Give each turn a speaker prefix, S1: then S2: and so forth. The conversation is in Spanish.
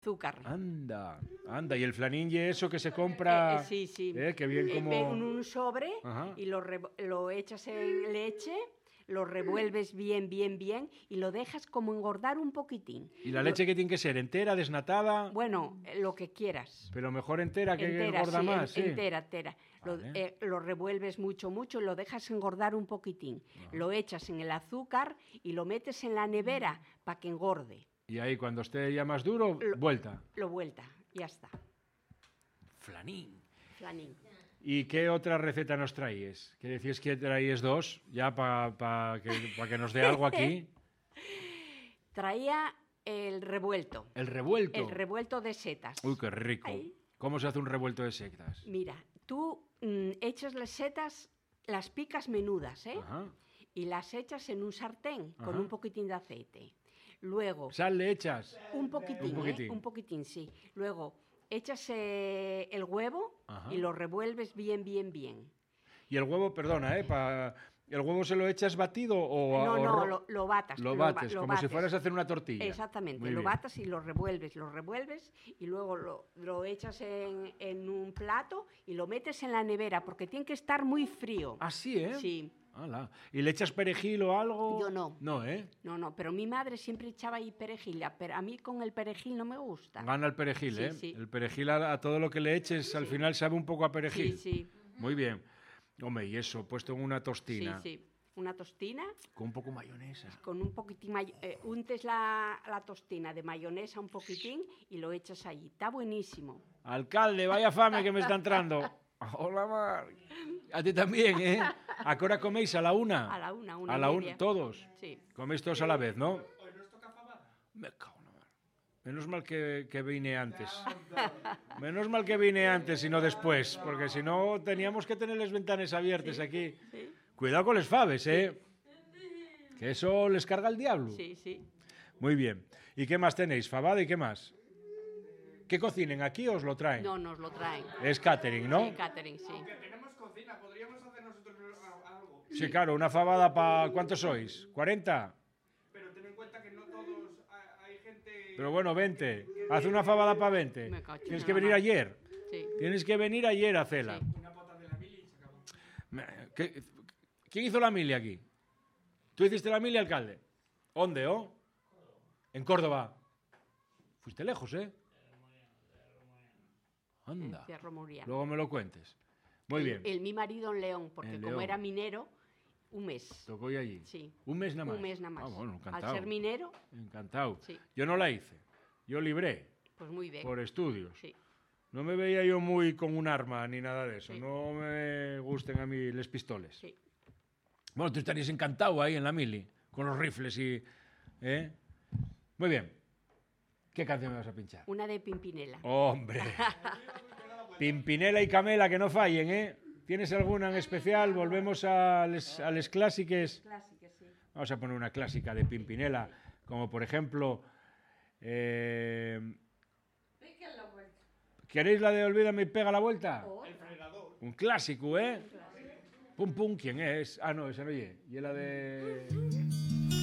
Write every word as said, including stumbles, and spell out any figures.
S1: azúcar.
S2: Anda, anda. Y el flanín y eso que se compra...
S1: Eh, eh, sí, sí.
S2: Eh, que bien como...
S1: Eh, en un sobre
S2: Ajá.
S1: y lo, re- lo echas en leche, lo revuelves bien, bien, bien y lo dejas como engordar un poquitín.
S2: ¿Y la
S1: Lo-
S2: leche que tiene que ser? ¿Entera, desnatada?
S1: Bueno, eh, lo que quieras.
S2: Pero mejor entera que
S1: Entera,
S2: engorda
S1: sí, en-
S2: más, ¿sí?
S1: entera, entera. Lo,
S2: Vale.
S1: eh, lo revuelves mucho, mucho y lo dejas engordar un poquitín. Lo echas en el azúcar y lo metes en la nevera para que engorde.
S2: Y ahí, cuando esté ya más duro,
S1: Lo-
S2: vuelta.
S1: Lo vuelta, ya está.
S2: Flanín.
S1: Flanín.
S2: ¿Y qué otra receta nos traíes? Que decías que traíes dos, ya para pa que, pa que nos dé algo aquí.
S1: Traía el revuelto.
S2: El revuelto.
S1: El revuelto de setas.
S2: Uy, qué rico.
S1: Ahí.
S2: ¿Cómo se hace un revuelto de setas?
S1: Mira, tú mm, echas las setas, las picas menudas, ¿eh?
S2: Ajá.
S1: Y las echas en un sartén con
S2: Ajá.
S1: un poquitín de aceite. Luego,
S2: ¿Sal le echas?
S1: un poquitín,
S2: Un poquitín.
S1: ¿eh? Un poquitín, sí. Luego, echas eh, el huevo
S2: Ajá.
S1: y lo revuelves bien, bien, bien.
S2: Y el huevo, perdona, ¿eh? Pa... ¿El huevo se lo echas batido o...?
S1: no,
S2: o
S1: no,
S2: ro-
S1: lo, lo batas.
S2: Lo
S1: ba-
S2: bates,
S1: lo
S2: como si
S1: bates.
S2: fueras a hacer una tortilla.
S1: Exactamente,
S2: Muy
S1: lo
S2: bien.
S1: batas y lo revuelves, lo revuelves y luego lo, lo echas en, en un plato y lo metes en la nevera porque tiene que estar muy frío.
S2: Ah, sí, ¿eh?
S1: Sí.
S2: Ala. ¿Y le echas perejil o algo?
S1: Yo no.
S2: No, ¿eh?
S1: No, no, pero mi madre siempre echaba ahí perejil, pero a mí con el perejil no me gusta.
S2: Gana el perejil,
S1: Sí,
S2: ¿eh?
S1: sí.
S2: El perejil a, a todo lo que le eches al final sabe un poco a perejil.
S1: Sí, sí.
S2: Muy bien. Hombre, y eso, puesto en una
S1: Sí,
S2: tostina.
S1: sí. Una tostina
S2: Con un poco mayonesa.
S1: con un poquitín, may- eh, untes la, la tostina de mayonesa un poquitín y lo echas allí. Está buenísimo.
S2: Alcalde, vaya fame que me está entrando. Hola, Mar. A ti también, ¿eh? ¿A qué hora coméis? ¿A la una?
S1: A la una, una
S2: A la
S1: y
S2: una,
S1: media.
S2: todos.
S1: Sí.
S2: Coméis todos a la vez, ¿no? Hoy nos toca fabada. Me cago en la mar. Menos mal que, que vine antes. Menos mal que vine antes y no después, porque si no teníamos que tener las ventanas abiertas aquí.
S1: Sí,
S2: Cuidado con los faves, ¿eh? Que eso les carga el diablo.
S1: sí, sí.
S2: Muy bien. ¿Y qué más tenéis? ¿Fabada y qué más? ¿Qué cocinen aquí o os lo traen?
S1: No, nos lo traen.
S2: Es catering, ¿no?
S1: Sí, catering, sí.
S3: Tenemos cocina, podríamos hacer nosotros algo.
S2: Sí, claro, una fabada para... ¿Cuántos sois? ¿cuarenta?
S3: Pero ten en cuenta que no todos hay gente.
S2: Pero bueno, veinte. Haz una fabada para veinte.
S1: Me cacho
S2: Tienes
S1: en
S2: que
S1: la
S2: venir
S1: mar.
S2: ayer.
S1: Sí.
S2: Tienes que venir ayer a hacerla.
S1: Sí.
S3: Una pata de la mili y se acabó.
S2: ¿Qué- ¿Quién hizo la mili aquí? ¿Tú hiciste la mili, alcalde? ¿Dónde, oh? En Córdoba. Fuiste lejos, ¿eh? Anda.
S1: En Cerro Muriano.
S2: Luego me lo cuentes. Muy bien.
S1: El, mi marido en León, porque
S2: En
S1: como
S2: León.
S1: era minero, un mes.
S2: Tocó y allí.
S1: Sí.
S2: Un mes nada más.
S1: Un mes nada más.
S2: Ah, bueno, encantado.
S1: Al ser minero,
S2: Encantado.
S1: Sí.
S2: Yo no la hice. Yo libré
S1: pues muy bien.
S2: por estudios.
S1: Sí.
S2: No me veía yo muy con un arma ni nada de eso.
S1: Sí.
S2: No me gusten a mí les pistoles.
S1: Sí.
S2: Bueno, tú estarías encantado ahí en la mili, con los rifles y... ¿eh? Muy bien. ¿Qué canción me vas a pinchar?
S1: Una de Pimpinela.
S2: ¡Hombre! Pimpinela y Camela, que no fallen, ¿eh? ¿Tienes alguna en especial? Volvemos a les, a les clásicas.
S1: Clásica, sí.
S2: Vamos a poner una clásica de Pimpinela, como por ejemplo... eh, ¿Queréis la de Olvídame y pega la vuelta?
S3: El fregador.
S2: Un clásico, ¿eh? Pum pum, ¿quién es? Ah, no, esa no es. Y la de...